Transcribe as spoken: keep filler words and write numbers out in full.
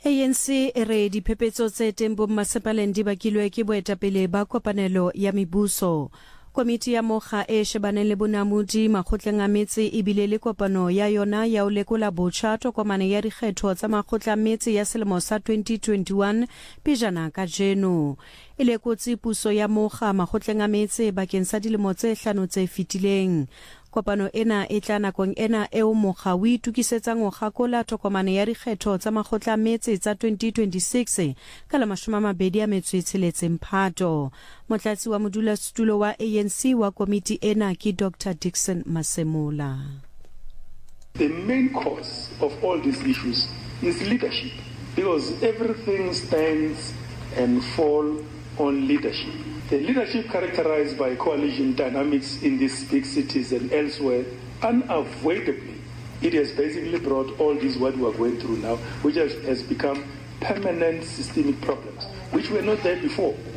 A N C e re diphephetso tse teng bommasepaleng di bakilwe ke boetapele ba kopanelo ya mebuso. Komiti ya mokga e shebaneng le bonamodi makgotleng a metse e bile le kopano ya yona ya ho lekola botjha tokomane ya dikgetho tsa makgotla a metse ya selemo sa twenty twenty-one pejana ka jeno. E lekotse puso ya mokga makgotleng a metse bakeng sa dilemo tse hlano tse fetileng. Kopano ena e tla nakong ena eo mokga o itukisetsang ho kgakola tokomane ya dikgetho tsa makgotla a metse tsa twenty twenty-six ka la mashome a mabedi a metso e tsheletseng Phato. Motlatsi wa modulasetulo wa A N C wa komiti ena ke Doctor Dickson Masemola. The main cause of all these issues is leadership, because everything stands and falls on leadership. The leadership characterized by coalition dynamics in these big cities and elsewhere, unavoidably, it has basically brought all this what we are going through now, which has, has become permanent systemic problems, which were not there before.